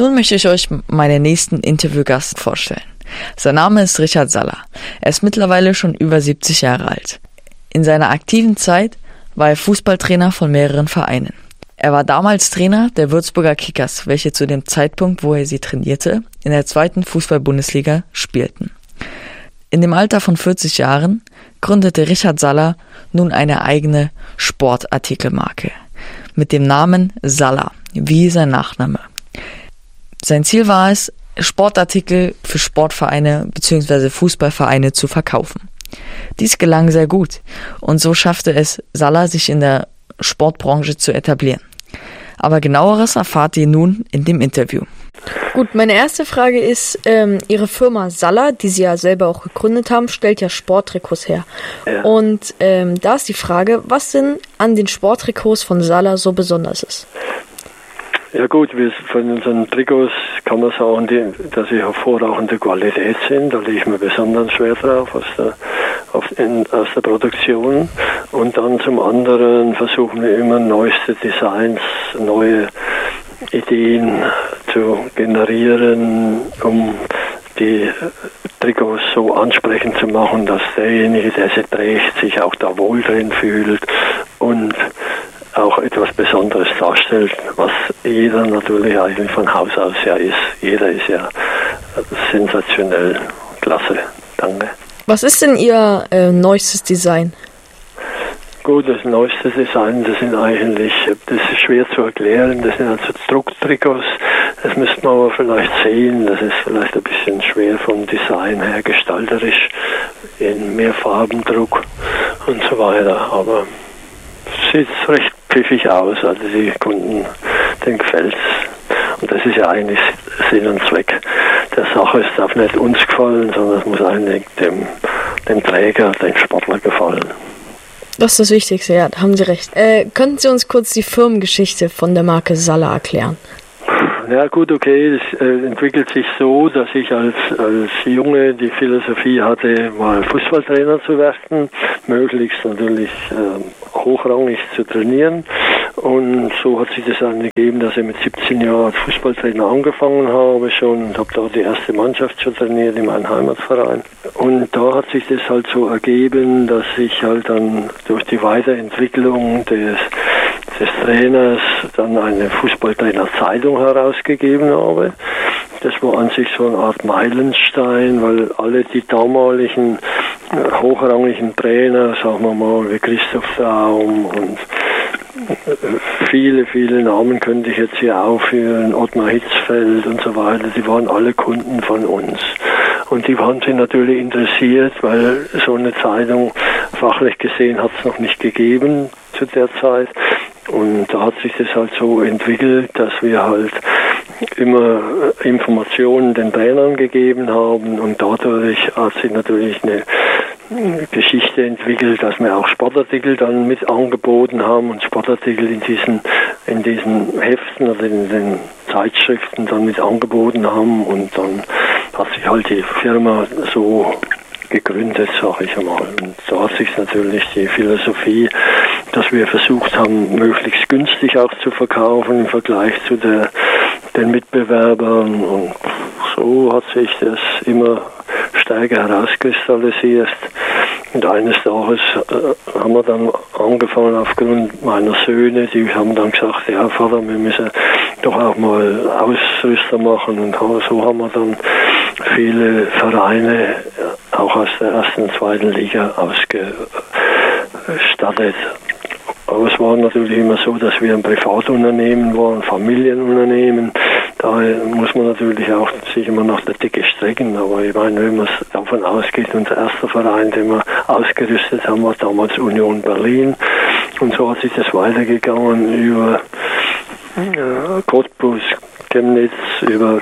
Nun möchte ich euch meinen nächsten Interviewgast vorstellen. Sein Name ist Richard Saller. Er ist mittlerweile schon über 70 Jahre alt. In seiner aktiven Zeit war er Fußballtrainer von mehreren Vereinen. Er war damals Trainer der Würzburger Kickers, welche zu dem Zeitpunkt, wo er sie trainierte, in der 2. Fußball-Bundesliga spielten. In dem Alter von 40 Jahren gründete Richard Saller nun eine eigene Sportartikelmarke mit dem Namen Saller, wie sein Nachname. Sein Ziel war es, Sportartikel für Sportvereine bzw. Fußballvereine zu verkaufen. Dies gelang sehr gut und so schaffte es Saller, sich in der Sportbranche zu etablieren. Aber genaueres erfahrt ihr nun in dem Interview. Gut, meine erste Frage ist, Ihre Firma Saller, die Sie ja selber auch gegründet haben, stellt ja Sporttrikots her. Ja. Und da ist die Frage, was denn an den Sporttrikots von Saller so besonders ist? Ja gut, von unseren Trikots kann man sagen, dass sie hervorragende Qualität sind. Da lege ich mir besonders schwer drauf aus der Produktion. Und dann zum anderen versuchen wir immer neueste Designs, neue Ideen zu generieren, um die Trikots so ansprechend zu machen, dass derjenige, der sie trägt, sich auch da wohl drin fühlt und auch etwas Besonderes darstellt, was jeder natürlich eigentlich von Haus aus ja ist. Jeder ist ja sensationell, klasse, danke. Was ist denn Ihr neuestes Design? Gut, das neueste Design, das ist schwer zu erklären, das sind also Drucktrikots, das müsste man aber vielleicht sehen, das ist vielleicht ein bisschen schwer vom Design her, gestalterisch, in Mehrfarbendruck und so weiter, aber es sieht recht pfiffig aus, also die Kunden, denen gefällt's. Und das ist ja eigentlich Sinn und Zweck der Sache. Es darf nicht uns gefallen, sondern es muss eigentlich dem Träger, dem Sportler gefallen. Das ist das Wichtigste, ja, da haben Sie recht. Könnten Sie uns kurz die Firmengeschichte von der Marke Saller erklären? Ja gut, okay, es entwickelt sich so, dass ich als Junge die Philosophie hatte, mal Fußballtrainer zu werden, möglichst natürlich hochrangig zu trainieren. Und so hat sich das dann gegeben, dass ich mit 17 Jahren als Fußballtrainer angefangen habe schon und habe da die erste Mannschaft schon trainiert in meinem Heimatverein. Und da hat sich das halt so ergeben, dass ich halt dann durch die Weiterentwicklung des Trainers dann eine Fußballtrainer-Zeitung herausgegeben habe. Das war an sich so eine Art Meilenstein, weil alle die damaligen hochrangigen Trainer, sagen wir mal, wie Christoph Daum und viele, viele Namen könnte ich jetzt hier aufführen, Ottmar Hitzfeld und so weiter, die waren alle Kunden von uns. Und die waren sich natürlich interessiert, weil so eine Zeitung fachlich gesehen hat es noch nicht gegeben zu der Zeit. Und da hat sich das halt so entwickelt, dass wir halt immer Informationen den Trainern gegeben haben und dadurch hat sich natürlich eine Geschichte entwickelt, dass wir auch Sportartikel dann mit angeboten haben und Sportartikel in diesen Heften oder in den Zeitschriften dann mit angeboten haben und dann hat sich halt die Firma so gegründet, sage ich einmal. Und da hat sich natürlich die Philosophie, dass wir versucht haben, möglichst günstig auch zu verkaufen im Vergleich zu den Mitbewerbern und so hat sich das immer stärker herauskristallisiert. Und eines Tages haben wir dann angefangen aufgrund meiner Söhne, die haben dann gesagt, ja Vater, wir müssen doch auch mal Ausrüster machen und so haben wir dann viele Vereine auch aus der ersten und zweiten Liga ausgestattet. Aber es war natürlich immer so, dass wir ein Privatunternehmen waren, Familienunternehmen. Da muss man natürlich auch sich immer nach der Decke strecken. Aber ich meine, wenn man davon ausgeht, unser erster Verein, den wir ausgerüstet haben, war damals Union Berlin. Und so hat sich das weitergegangen über Cottbus, Chemnitz, über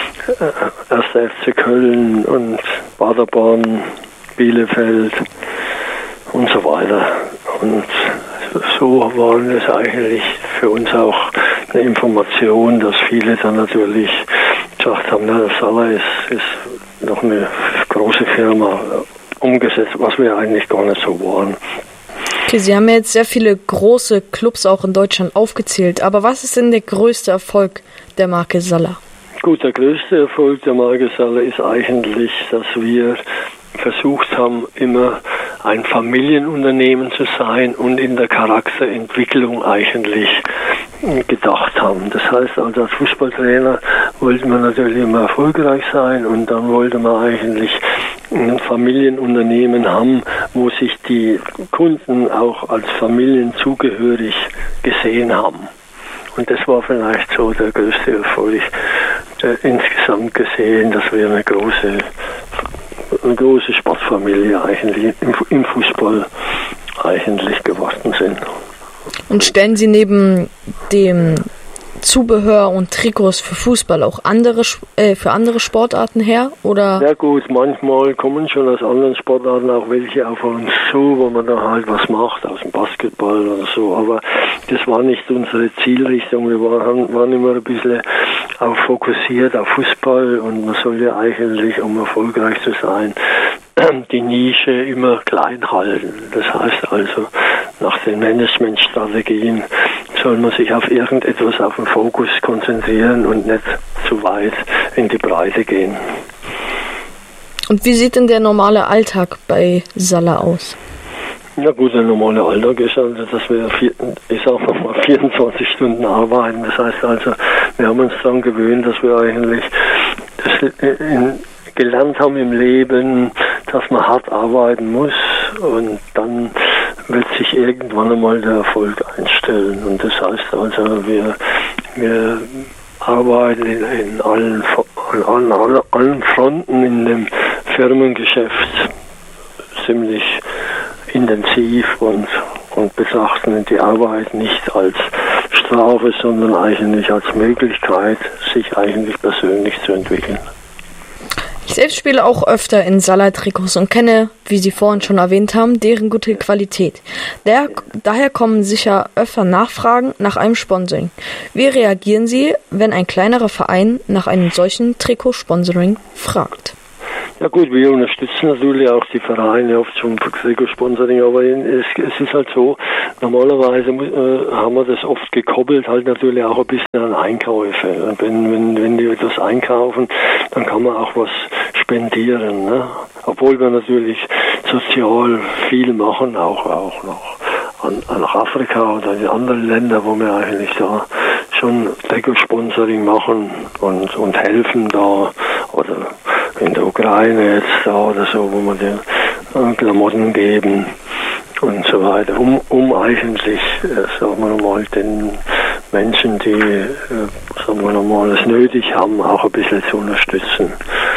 1. FC Köln und Paderborn, Bielefeld und so weiter. Und so war es eigentlich für uns auch eine Information, dass viele dann natürlich gesagt haben, na, Saller ist noch eine große Firma umgesetzt, was wir eigentlich gar nicht so waren. Okay, Sie haben ja jetzt sehr viele große Clubs auch in Deutschland aufgezählt, aber was ist denn der größte Erfolg der Marke Saller? Gut, der größte Erfolg der Marke Salla ist eigentlich, dass wir versucht haben, immer ein Familienunternehmen zu sein und in der Charakterentwicklung eigentlich gedacht haben. Das heißt, also als Fußballtrainer wollte man natürlich immer erfolgreich sein und dann wollte man eigentlich ein Familienunternehmen haben, wo sich die Kunden auch als Familien zugehörig gesehen haben. Und das war vielleicht so der größte Erfolg insgesamt gesehen, dass wir eine große Sportfamilie eigentlich im Fußball eigentlich geworden sind. Und stellen Sie neben dem Zubehör und Trikots für Fußball auch für andere Sportarten her? Oder? Ja gut, manchmal kommen schon aus anderen Sportarten auch welche auf uns zu, wo man da halt was macht, aus dem Basketball oder so. Aber das war nicht unsere Zielrichtung. Wir waren immer ein bisschen auch fokussiert auf Fußball und man soll ja eigentlich, um erfolgreich zu sein, die Nische immer klein halten. Das heißt also, nach den Managementstrategien soll man sich auf irgendetwas, auf den Fokus konzentrieren und nicht zu weit in die Breite gehen. Und wie sieht denn der normale Alltag bei Salla aus? Ja gut, der normale Alltag ist also, dass wir 24 Stunden arbeiten. Das heißt also, wir haben uns daran gewöhnt, dass wir eigentlich gelernt haben im Leben, dass man hart arbeiten muss und dann wird sich irgendwann einmal der Erfolg einstellen. Und das heißt also, wir arbeiten in allen Fronten in dem Firmengeschäft ziemlich intensiv und betrachten die Arbeit nicht als Strafe, sondern eigentlich als Möglichkeit, sich eigentlich persönlich zu entwickeln. Ich selbst spiele auch öfter in Salla-Trikots und kenne, wie Sie vorhin schon erwähnt haben, deren gute Qualität. Daher kommen sicher öfter Nachfragen nach einem Sponsoring. Wie reagieren Sie, wenn ein kleinerer Verein nach einem solchen Trikotsponsoring fragt? Ja gut, wir unterstützen natürlich auch die Vereine oft zum Trikotsponsoring, aber es ist halt so, normalerweise haben wir das oft gekoppelt, halt natürlich auch ein bisschen an Einkäufe. Und wenn die etwas einkaufen, dann kann man auch was spendieren, ne? Obwohl wir natürlich sozial viel machen, auch noch nach Afrika oder in andere Länder, wo wir eigentlich da schon Trikotsponsoring machen und helfen da, oder in der Ukraine jetzt da oder so, wo wir den Klamotten geben und so weiter, um eigentlich, sagen wir mal, den Menschen, die, sagen wir mal, es nötig haben, auch ein bisschen zu unterstützen.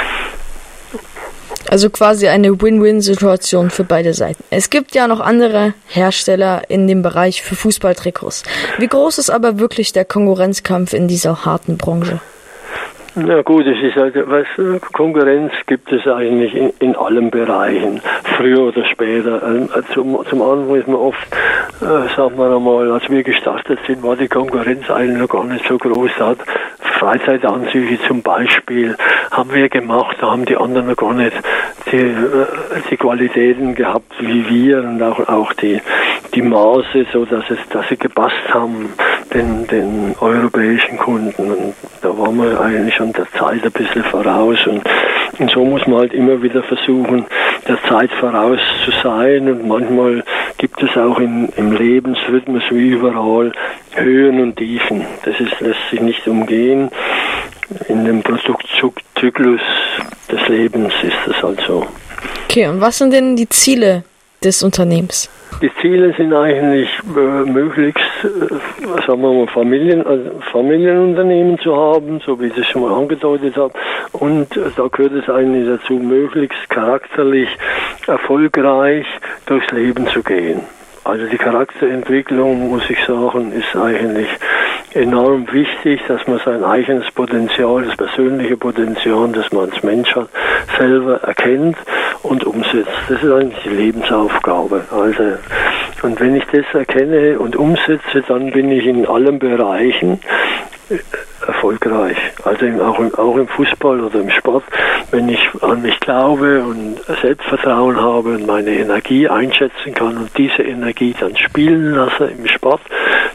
Also quasi eine Win-Win-Situation für beide Seiten. Es gibt ja noch andere Hersteller in dem Bereich für Fußballtrikots. Wie groß ist aber wirklich der Konkurrenzkampf in dieser harten Branche? Na gut, es ist halt, Konkurrenz gibt es eigentlich in allen Bereichen, früher oder später. Zum Anfang ist man oft, sagen wir einmal, als wir gestartet sind, war die Konkurrenz eigentlich noch gar nicht so groß. Freizeitanzüge zum Beispiel haben wir gemacht, da haben die anderen noch gar nicht die Qualitäten gehabt wie wir und auch die Maße, so dass sie gepasst haben den europäischen Kunden. Und da waren wir eigentlich schon der Zeit ein bisschen voraus und so muss man halt immer wieder versuchen, der Zeit voraus zu sein, und manchmal gibt es auch im Lebensrhythmus wie überall Höhen und Tiefen. Das lässt sich nicht umgehen. In dem Produktzyklus des Lebens ist das halt so. Okay, und was sind denn die Ziele des Unternehmens? Die Ziele sind eigentlich möglichst, sagen wir mal, Familienunternehmen zu haben, so wie ich das schon mal angedeutet habe. Und da gehört es eigentlich dazu, möglichst charakterlich erfolgreich durchs Leben zu gehen. Also die Charakterentwicklung, muss ich sagen, ist eigentlich enorm wichtig, dass man sein eigenes Potenzial, das persönliche Potenzial, das man als Mensch hat, selber erkennt und umsetzt. Das ist eigentlich die Lebensaufgabe. Also, und wenn ich das erkenne und umsetze, dann bin ich in allen Bereichen erfolgreich. Also auch im Fußball oder im Sport. Wenn ich an mich glaube und Selbstvertrauen habe und meine Energie einschätzen kann und diese Energie dann spielen lasse im Sport,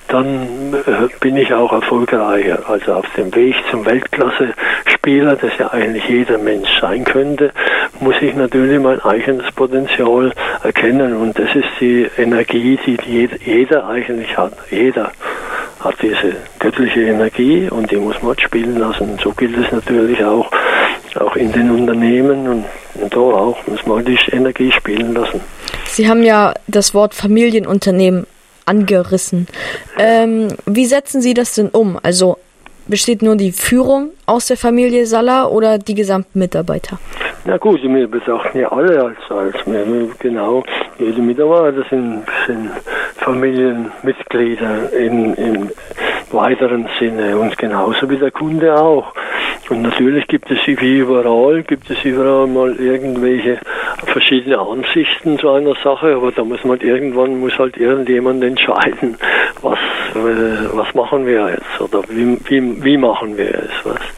dann bin ich auch erfolgreicher. Also auf dem Weg zum Weltklasse-Spieler, das ja eigentlich jeder Mensch sein könnte, muss ich natürlich mein eigenes Potenzial erkennen. Und das ist die Energie, die jeder eigentlich hat. Jeder hat diese göttliche Energie und die muss man halt spielen lassen. Und so gilt es natürlich auch in den Unternehmen und da auch muss man die Energie spielen lassen. Sie haben ja das Wort Familienunternehmen angerissen. Wie setzen Sie das denn um? Also besteht nur die Führung aus der Familie Salla oder die gesamten Mitarbeiter? Na gut, wir betrachten ja alle als genau, jede Mitarbeiter sind Familienmitglieder im weiteren Sinne und genauso wie der Kunde auch. Und natürlich gibt es überall mal irgendwelche verschiedene Ansichten zu einer Sache, aber da muss halt irgendjemand entscheiden, was machen wir jetzt oder wie machen wir es, was.